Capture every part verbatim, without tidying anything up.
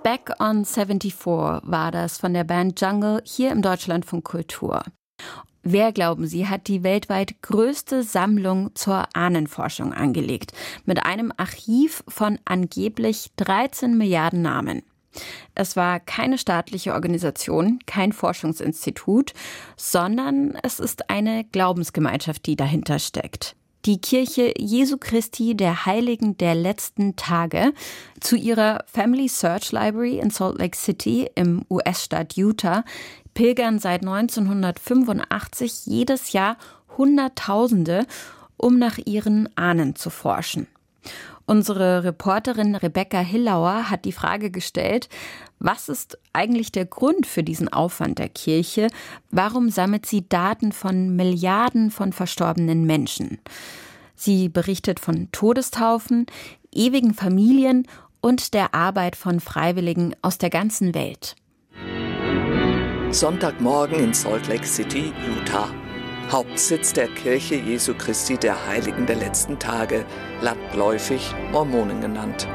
Back on vierundsiebzig war das von der Band Jungle hier im Deutschlandfunk Kultur. Wer, glauben Sie, hat die weltweit größte Sammlung zur Ahnenforschung angelegt? Mit einem Archiv von angeblich dreizehn Milliarden Namen. Es war keine staatliche Organisation, kein Forschungsinstitut, sondern es ist eine Glaubensgemeinschaft, die dahinter steckt. Die Kirche Jesu Christi der Heiligen der letzten Tage. Zu ihrer Family Search Library in Salt Lake City im U S-Staat Utah pilgern seit neunzehnhundertfünfundachtzig jedes Jahr Hunderttausende, um nach ihren Ahnen zu forschen. Unsere Reporterin Rebecca Hillauer hat die Frage gestellt, was ist eigentlich der Grund für diesen Aufwand der Kirche? Warum sammelt sie Daten von Milliarden von verstorbenen Menschen? Sie berichtet von Todestaufen, ewigen Familien und der Arbeit von Freiwilligen aus der ganzen Welt. Sonntagmorgen in Salt Lake City, Utah. Hauptsitz der Kirche Jesu Christi der Heiligen der letzten Tage, landläufig Mormonen genannt.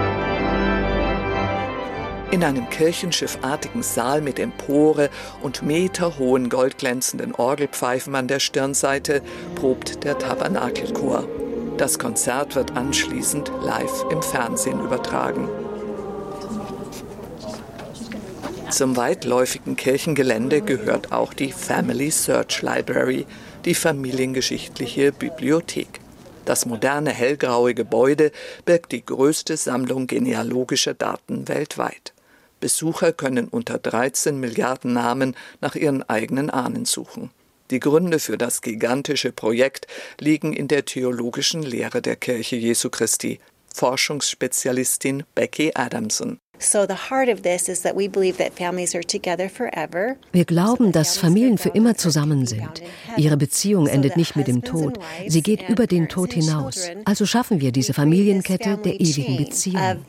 In einem kirchenschiffartigen Saal mit Empore und meterhohen goldglänzenden Orgelpfeifen an der Stirnseite probt der Tabernakelchor. Das Konzert wird anschließend live im Fernsehen übertragen. Zum weitläufigen Kirchengelände gehört auch die Family Search Library, die familiengeschichtliche Bibliothek. Das moderne hellgraue Gebäude birgt die größte Sammlung genealogischer Daten weltweit. Besucher können unter dreizehn Milliarden Namen nach ihren eigenen Ahnen suchen. Die Gründe für das gigantische Projekt liegen in der theologischen Lehre der Kirche Jesu Christi. Forschungsspezialistin Becky Adamson. Wir glauben, dass Familien für immer zusammen sind. Ihre Beziehung endet nicht mit dem Tod. Sie geht über den Tod hinaus. Also schaffen wir diese Familienkette der ewigen Beziehung.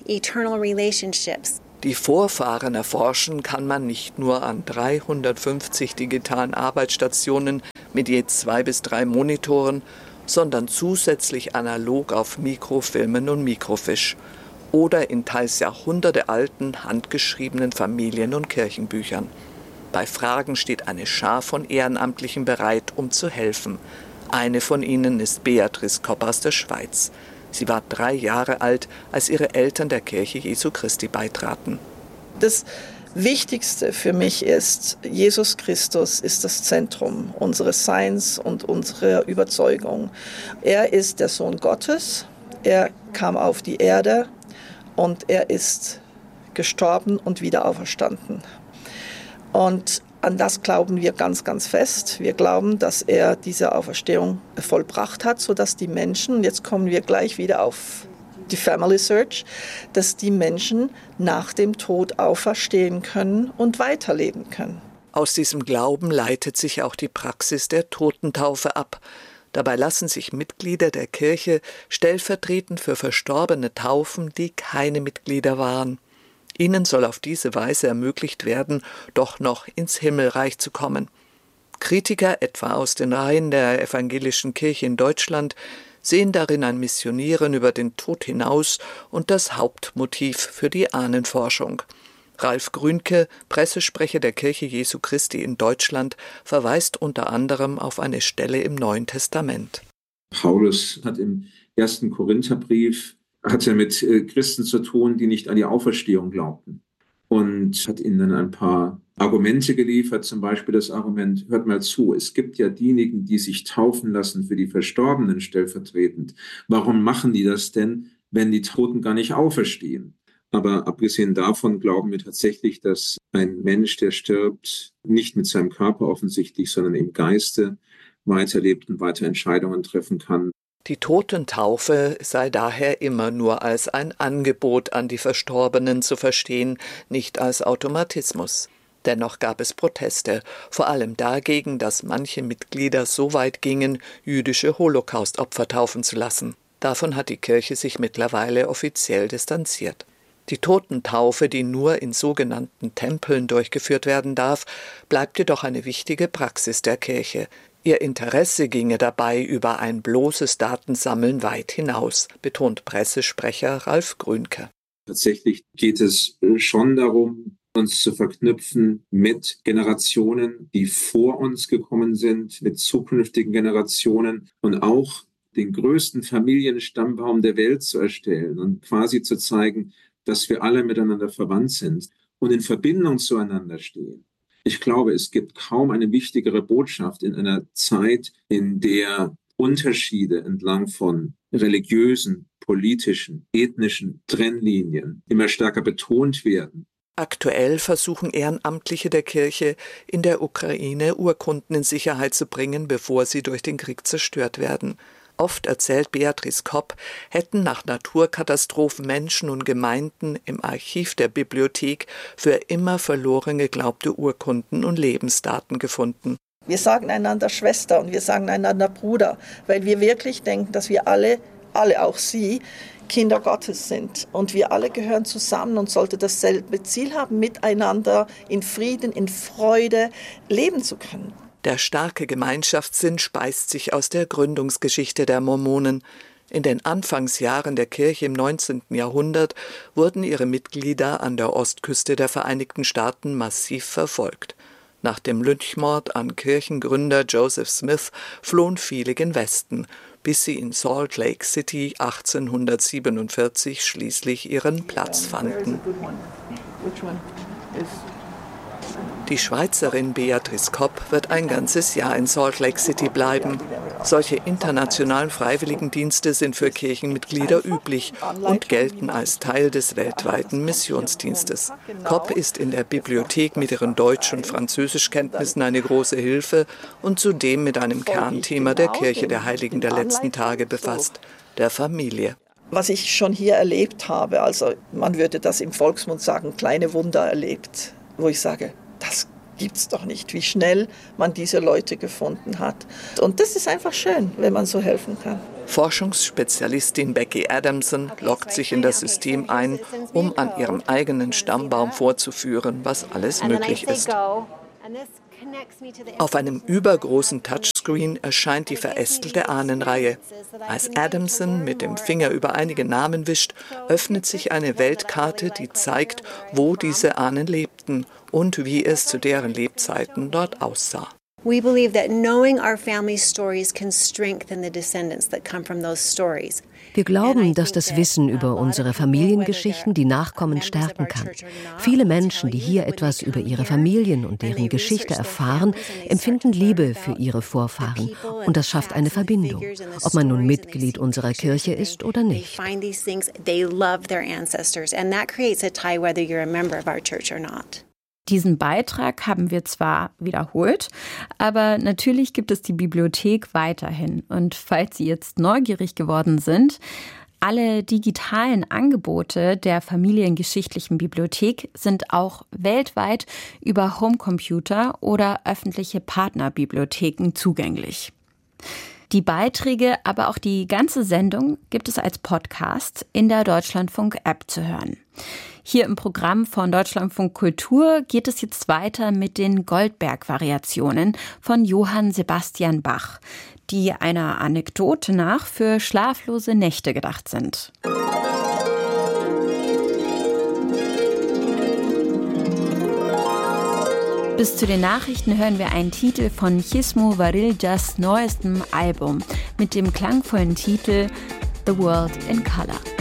Die Vorfahren erforschen kann man nicht nur an dreihundertfünfzig digitalen Arbeitsstationen mit je zwei bis drei Monitoren, sondern zusätzlich analog auf Mikrofilmen und Mikrofisch oder in teils jahrhundertealten, handgeschriebenen Familien- und Kirchenbüchern. Bei Fragen steht eine Schar von Ehrenamtlichen bereit, um zu helfen. Eine von ihnen ist Beatrice Kopp aus der Schweiz. Sie war drei Jahre alt, als ihre Eltern der Kirche Jesu Christi beitraten. Das Wichtigste für mich ist, Jesus Christus ist das Zentrum unseres Seins und unserer Überzeugung. Er ist der Sohn Gottes, er kam auf die Erde und er ist gestorben und wieder auferstanden. Und an das glauben wir ganz, ganz fest. Wir glauben, dass er diese Auferstehung vollbracht hat, sodass die Menschen, jetzt kommen wir gleich wieder auf die Family Search, dass die Menschen nach dem Tod auferstehen können und weiterleben können. Aus diesem Glauben leitet sich auch die Praxis der Totentaufe ab. Dabei lassen sich Mitglieder der Kirche stellvertretend für Verstorbene taufen, die keine Mitglieder waren. Ihnen soll auf diese Weise ermöglicht werden, doch noch ins Himmelreich zu kommen. Kritiker, etwa aus den Reihen der evangelischen Kirche in Deutschland, sehen darin ein Missionieren über den Tod hinaus und das Hauptmotiv für die Ahnenforschung. Ralf Grünke, Pressesprecher der Kirche Jesu Christi in Deutschland, verweist unter anderem auf eine Stelle im Neuen Testament. Paulus hat im ersten Korintherbrief hat er mit Christen zu tun, die nicht an die Auferstehung glaubten. Und hat ihnen dann ein paar Argumente geliefert, zum Beispiel das Argument, hört mal zu, es gibt ja diejenigen, die sich taufen lassen für die Verstorbenen stellvertretend. Warum machen die das denn, wenn die Toten gar nicht auferstehen? Aber abgesehen davon glauben wir tatsächlich, dass ein Mensch, der stirbt, nicht mit seinem Körper offensichtlich, sondern im Geiste weiterlebt und weiter Entscheidungen treffen kann. Die Totentaufe sei daher immer nur als ein Angebot an die Verstorbenen zu verstehen, nicht als Automatismus. Dennoch gab es Proteste, vor allem dagegen, dass manche Mitglieder so weit gingen, jüdische Holocaust-Opfer taufen zu lassen. Davon hat die Kirche sich mittlerweile offiziell distanziert. Die Totentaufe, die nur in sogenannten Tempeln durchgeführt werden darf, bleibt jedoch eine wichtige Praxis der Kirche. Ihr Interesse ginge dabei über ein bloßes Datensammeln weit hinaus, betont Pressesprecher Ralf Grünke. Tatsächlich geht es schon darum, uns zu verknüpfen mit Generationen, die vor uns gekommen sind, mit zukünftigen Generationen und auch den größten Familienstammbaum der Welt zu erstellen und quasi zu zeigen, dass wir alle miteinander verwandt sind und in Verbindung zueinander stehen. Ich glaube, es gibt kaum eine wichtigere Botschaft in einer Zeit, in der Unterschiede entlang von religiösen, politischen, ethnischen Trennlinien immer stärker betont werden. Aktuell versuchen Ehrenamtliche der Kirche in der Ukraine Urkunden in Sicherheit zu bringen, bevor sie durch den Krieg zerstört werden. Oft, erzählt Beatrice Kopp, hätten nach Naturkatastrophen Menschen und Gemeinden im Archiv der Bibliothek für immer verloren geglaubte Urkunden und Lebensdaten gefunden. Wir sagen einander Schwester und wir sagen einander Bruder, weil wir wirklich denken, dass wir alle, alle auch Sie, Kinder Gottes sind. Und wir alle gehören zusammen und sollten dasselbe Ziel haben, miteinander in Frieden, in Freude leben zu können. Der starke Gemeinschaftssinn speist sich aus der Gründungsgeschichte der Mormonen. In den Anfangsjahren der Kirche im neunzehnten Jahrhundert wurden ihre Mitglieder an der Ostküste der Vereinigten Staaten massiv verfolgt. Nach dem Lynchmord an Kirchengründer Joseph Smith flohen viele gen Westen, bis sie in Salt Lake City achtzehnhundertsiebenundvierzig schließlich ihren Platz fanden. Die Schweizerin Beatrice Kopp wird ein ganzes Jahr in Salt Lake City bleiben. Solche internationalen Freiwilligendienste sind für Kirchenmitglieder üblich und gelten als Teil des weltweiten Missionsdienstes. Kopp ist in der Bibliothek mit ihren Deutsch- und Französischkenntnissen eine große Hilfe und zudem mit einem Kernthema der Kirche der Heiligen der letzten Tage befasst, der Familie. Was ich schon hier erlebt habe, also man würde das im Volksmund sagen, kleine Wunder erlebt, wo ich sage, das gibt's doch nicht, wie schnell man diese Leute gefunden hat. Und das ist einfach schön, wenn man so helfen kann. Forschungsspezialistin Becky Adamson loggt sich in das System ein, um an ihrem eigenen Stammbaum vorzuführen, was alles möglich ist. Auf einem übergroßen Touchscreen erscheint die verästelte Ahnenreihe. Als Adamson mit dem Finger über einige Namen wischt, öffnet sich eine Weltkarte, die zeigt, wo diese Ahnen lebten und wie es zu deren Lebzeiten dort aussah. We believe that knowing our family stories can strengthen the descendants that come from those stories. Wir glauben, dass das Wissen über unsere Familiengeschichten die Nachkommen stärken kann. Viele Menschen, die hier etwas über ihre Familien und deren Geschichte erfahren, empfinden Liebe für ihre Vorfahren. Und das schafft eine Verbindung, ob man nun Mitglied unserer Kirche ist oder nicht. Diesen Beitrag haben wir zwar wiederholt, aber natürlich gibt es die Bibliothek weiterhin. Und falls Sie jetzt neugierig geworden sind, alle digitalen Angebote der familiengeschichtlichen Bibliothek sind auch weltweit über Homecomputer oder öffentliche Partnerbibliotheken zugänglich. Die Beiträge, aber auch die ganze Sendung gibt es als Podcast in der Deutschlandfunk-App zu hören. Hier im Programm von Deutschlandfunk Kultur geht es jetzt weiter mit den Goldberg-Variationen von Johann Sebastian Bach, die einer Anekdote nach für schlaflose Nächte gedacht sind. Bis zu den Nachrichten hören wir einen Titel von Chismo Variljas neuestem Album mit dem klangvollen Titel The World in Color.